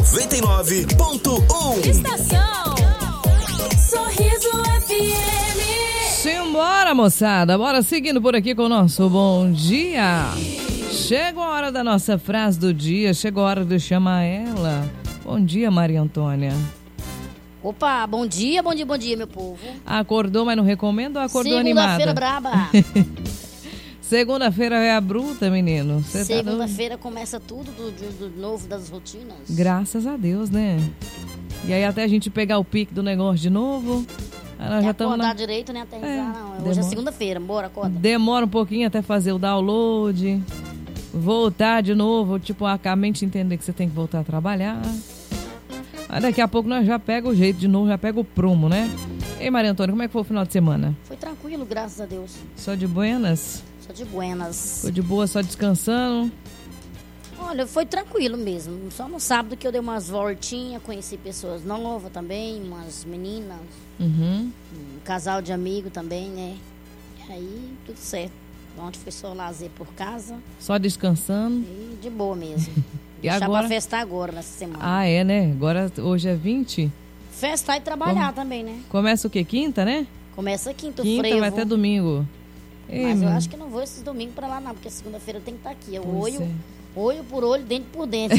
99.1. Estação Sorriso FM. Simbora, moçada. Bora seguindo por aqui com o nosso bom dia. Chegou a hora da nossa frase do dia. Chegou a hora de chamar ela. Bom dia, Maria Antônia. Opa, bom dia, meu povo. Acordou, mas não recomendo ou acordou animada? Segunda-feira braba. Segunda-feira é a bruta, menino. Segunda-feira começa tudo do novo das rotinas. Graças a Deus, né? E aí até a gente pegar o pique do negócio de novo. Nós já acordar direito, né? Até rezar, não. Hoje é segunda-feira, bora, acorda. Demora um pouquinho até fazer o download. Voltar de novo, tipo, a mente entender que você tem que voltar a trabalhar. Aí daqui a pouco nós já pega o jeito de novo, já pega o prumo, né? Ei, Maria Antônia, como é que foi o final de semana? Foi tranquilo, graças a Deus. Só de buenas? Só de buenas. Foi de boa, só descansando? Olha, foi tranquilo mesmo. Só no sábado que eu dei umas voltinhas, conheci pessoas novas também, umas meninas. Um casal de amigo também, né? E aí, tudo certo. Ontem foi só lazer por casa. Só descansando? E de boa mesmo. E deixar agora? Pra festar agora, nessa semana. Ah, é, né? Agora, hoje é 20? Festar e trabalhar também, né? Começa o quê? Quinta, né? Começa quinta, o frevo. Quinta vai até domingo. Mas eu acho que não vou esses domingos pra lá não, porque segunda-feira eu tenho que estar aqui. Olho por olho, dente por dente.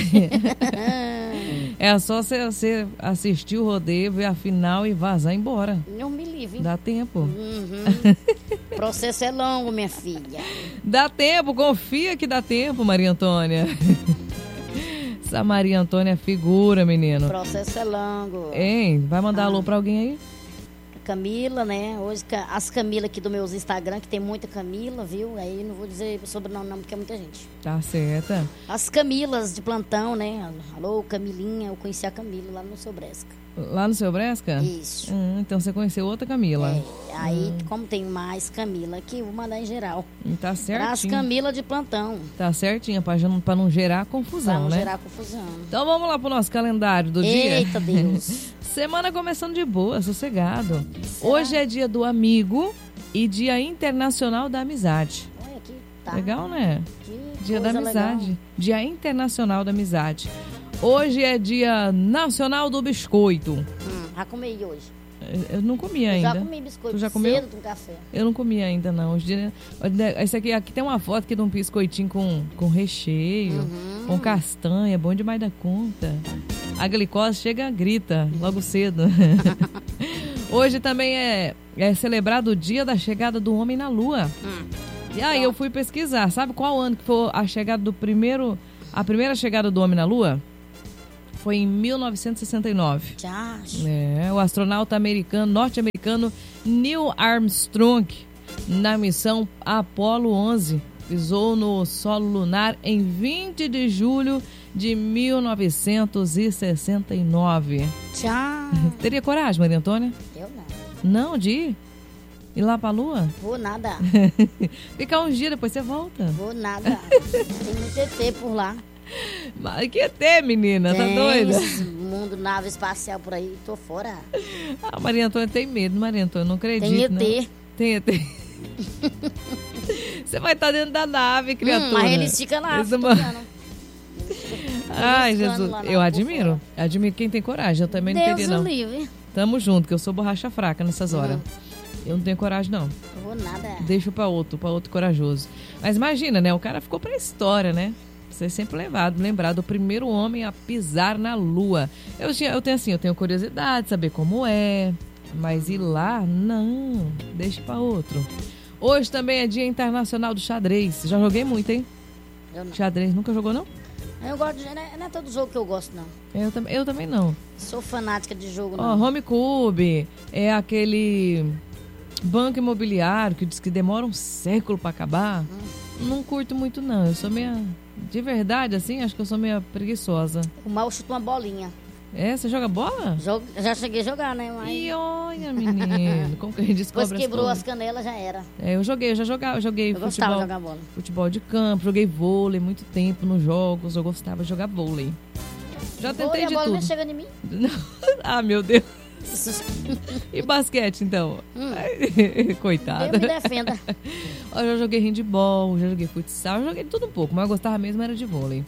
É só você assistir o rodeio, ver a final e vazar embora. Não me livre. Dá tempo. O processo é longo, minha filha. Dá tempo, confia que dá tempo, Maria Antônia. Essa Maria Antônia é figura, menino. O processo é longo. Hein? Vai mandar alô pra alguém aí? Camila, né? Hoje as Camila aqui do meus Instagram, que tem muita Camila, viu? Aí não vou dizer sobrenome não, porque é muita gente. Tá certa. As Camilas de plantão, né? Alô, Camilinha, eu conheci a Camila lá no Seu Bresca. Lá no Seu Bresca? Isso. Então você conheceu outra Camila. Aí, como tem mais Camila aqui, eu vou mandar em geral. Tá certinho. As Camila de plantão. Tá certinho, pra não gerar confusão, né? Pra não gerar confusão. Então vamos lá pro nosso calendário do dia. Eita Deus. Semana começando de boa, sossegado. Será? Hoje é dia do amigo e dia internacional da amizade. Olha aqui, tá. Legal, né? Que dia da amizade. Legal. Dia internacional da amizade. Hoje é dia nacional do biscoito. Já comi hoje. Eu não comi ainda. Já comi biscoito. Tu já comeu? Cedo com café. Eu não comi ainda, não. Esse aqui tem uma foto aqui de um biscoitinho com recheio, com castanha, bom demais da conta. A glicose chega e grita logo cedo. Hoje também é celebrado o dia da chegada do homem na Lua. E aí eu fui pesquisar. Sabe qual ano que foi a chegada a primeira chegada do homem na Lua? Foi em 1969. O astronauta norte-americano Neil Armstrong, na missão Apollo 11, pisou no solo lunar em 20 de julho de 1969. Teria coragem, Maria Antônia? Eu não. Não, de ir? Ir lá pra Lua? Vou nada. Ficar uns dias, depois você volta. Vou nada. Tem muito ET por lá. Mas que ET, menina? Tá doida? Mundo, nave espacial por aí, tô fora. Maria Antônia tem medo, Maria Antônia, não acredito. Tem ET. Tem ET. Você vai estar dentro da nave, criatura. Mas eles ficam lá. Ai, Jesus, eu admiro quem tem coragem. Eu também não teria, não. Livre. Tamo junto, que eu sou borracha fraca nessas horas. Eu não tenho coragem, não. Não vou nada. Deixo pra outro corajoso. Mas imagina, né? O cara ficou pra história, né? Você sempre lembrado do primeiro homem a pisar na Lua. Eu tenho curiosidade de saber como é, mas ir lá, não, deixa pra outro. Hoje também é dia internacional do xadrez. Já joguei muito, hein? Eu não. Xadrez, nunca jogou, não? Eu gosto de... Não é todo jogo que eu gosto, não. Eu também não. Sou fanática de jogo, não. Home Cube é aquele banco imobiliário que diz que demora um século pra acabar. Não curto muito, não. Eu sou meio... De verdade, assim, acho que eu sou meio preguiçosa. O mal chuta uma bolinha. Você joga bola? Já cheguei a jogar, né? Mas... E olha, menino, como que a gente descobre? Depois quebrou as canelas, já era. Eu joguei gostava de jogar bola. Futebol de campo, joguei vôlei muito tempo nos jogos, eu gostava de jogar vôlei. Já tentei de tudo. A bola não chega em mim? Ah, meu Deus. E basquete, então? Coitada. Eu me defenda. Eu já joguei handball, já joguei futsal, já joguei tudo um pouco, mas eu gostava mesmo era de vôlei.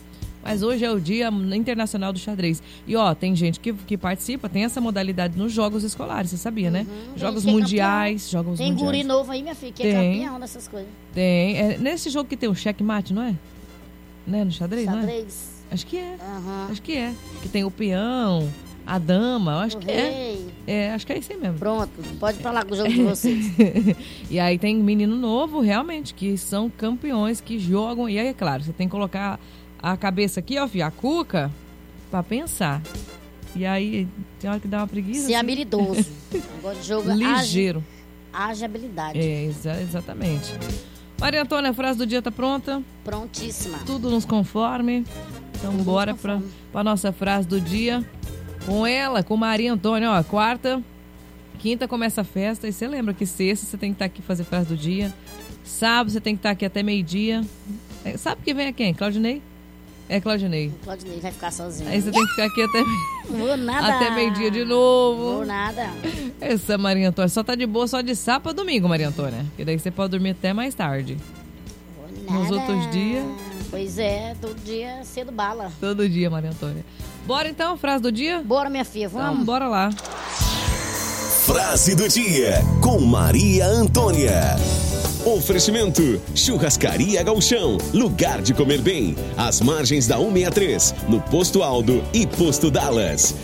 Mas hoje é o Dia Internacional do Xadrez. E, ó, tem gente que participa, tem essa modalidade nos jogos escolares, você sabia, né? Jogos mundiais, jogos tem mundiais. guri novo aí, minha filha, que é campeão dessas coisas. Tem. É nesse jogo que tem o checkmate, não é? Né? No xadrez, não é? Xadrez. Acho que é. Acho que é. Que tem o peão, a dama, eu acho que rei. Acho que é isso aí mesmo. Pronto, pode ir pra lá com o jogo de vocês. E aí tem menino novo, realmente, que são campeões, que jogam. E aí, é claro, você tem que colocar a cabeça aqui, ó, filho, a cuca, pra pensar. E aí, tem hora que dá uma preguiça. Ser habilidoso. Agora o jogo ligeiro. Haja habilidade. Exatamente. Maria Antônia, a frase do dia tá pronta? Prontíssima. Tudo nos conforme. Então, bora pra nossa frase do dia. Com ela, com Maria Antônia, ó, quarta, quinta começa a festa. E você lembra que sexta você tem que estar aqui fazer frase do dia. Sábado você tem que estar aqui até meio-dia. Sabe que vem a quem? Claudinei? É Claudinei. Claudinei vai ficar sozinho. Aí você tem que ficar aqui Vou nada. até meio-dia de novo. Vou nada. Essa Maria Antônia só tá de boa só de sábado a domingo, Maria Antônia. Que daí você pode dormir até mais tarde. Vou nada. Nos outros dias... Pois é, todo dia cedo bala. Todo dia, Maria Antônia. Bora então, frase do dia? Bora, minha filha, vamos. Então, bora lá. Frase do dia com Maria Antônia. Oferecimento: Churrascaria Gauchão, lugar de comer bem. Às margens da 163, no Posto Aldo e Posto Dallas.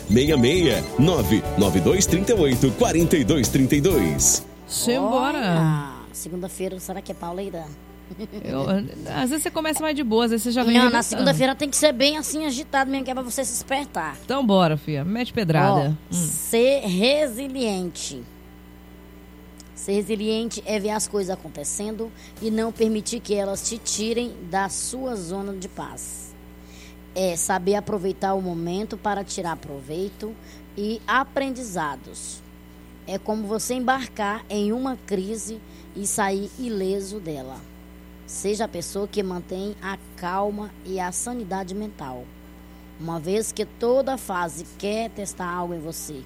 669-9238-4232. Simbora. Segunda-feira, será que é pauleira? Às vezes você começa mais de boa, às vezes você já vem... Não, na segunda-feira tem que ser bem assim, agitado mesmo, que é pra você se despertar. Então bora, filha, mete pedrada. Ser resiliente. Ser resiliente é ver as coisas acontecendo e não permitir que elas te tirem da sua zona de paz. É saber aproveitar o momento para tirar proveito e aprendizados. É como você embarcar em uma crise e sair ileso dela. Seja a pessoa que mantém a calma e a sanidade mental, uma vez que toda fase quer testar algo em você.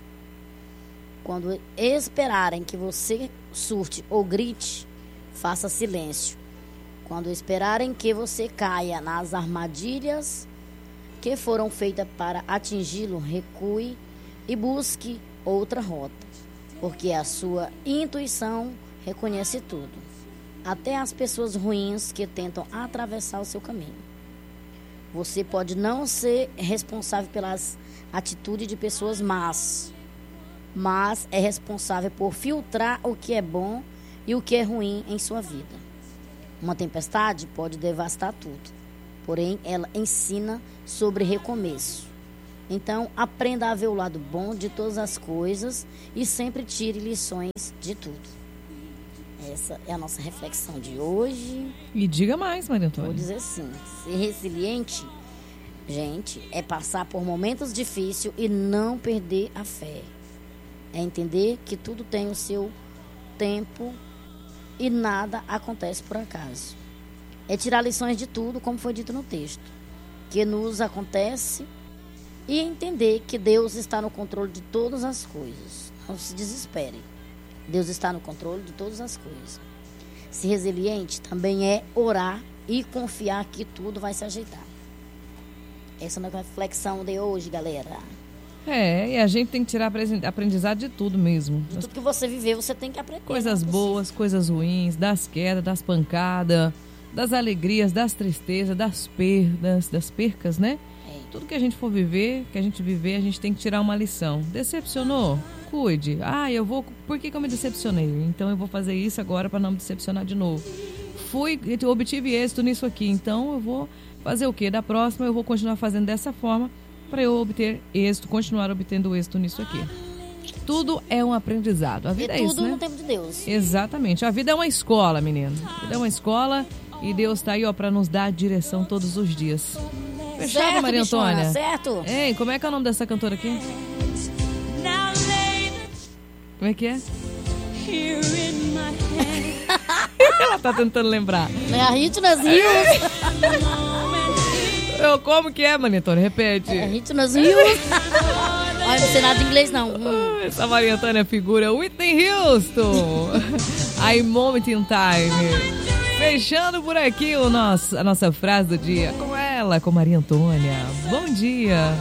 Quando esperarem que você surte ou grite, faça silêncio. Quando esperarem que você caia nas armadilhas que foram feitas para atingi-lo, recue e busque outra rota, porque a sua intuição reconhece tudo. Até as pessoas ruins que tentam atravessar o seu caminho. Você pode não ser responsável pelas atitudes de pessoas más, mas é responsável por filtrar o que é bom e o que é ruim em sua vida. Uma tempestade pode devastar tudo, porém ela ensina sobre recomeço. Então, aprenda a ver o lado bom de todas as coisas e sempre tire lições de tudo. Essa é a nossa reflexão de hoje. E diga mais, Maria Antônia. Vou dizer assim, ser resiliente, gente, é passar por momentos difíceis e não perder a fé. É entender que tudo tem o seu tempo e nada acontece por acaso. É tirar lições de tudo, como foi dito no texto, que nos acontece, e entender que Deus está no controle de todas as coisas. Não se desespere. Deus está no controle de todas as coisas. Ser resiliente também é orar e confiar que tudo vai se ajeitar. Essa é a reflexão de hoje, galera. E a gente tem que tirar aprendizado de tudo mesmo. De tudo que você viveu, você tem que aprender. Coisas boas, coisas ruins, das quedas, das pancadas, das alegrias, das tristezas, das perdas, das percas, né? Tudo que a gente for viver, a gente tem que tirar uma lição. Decepcionou? Cuide. Por que eu me decepcionei? Então eu vou fazer isso agora para não me decepcionar de novo. Obtive êxito nisso aqui, então eu vou fazer o quê? Da próxima eu vou continuar fazendo dessa forma para eu obter êxito, continuar obtendo êxito nisso aqui. Tudo é um aprendizado. A vida é isso, né? Tudo no tempo de Deus. Exatamente. A vida é uma escola, menino. A vida é uma escola e Deus está aí, ó, para nos dar direção todos os dias. Fechado, certo, Maria Antônia? Bichona, certo? Ei, como é que é o nome dessa cantora aqui? Como é que é? Ela tá tentando lembrar. É a Ritnas Rios. Como que é, Maria Antônia? Repete. É Ritnas Rios. Olha, não sei nada de inglês, não. Essa Maria Antônia figura Whitney Houston. I Moment in Time. Fechando por aqui a nossa frase do dia com ela. Ela com Maria Antônia. Bom dia.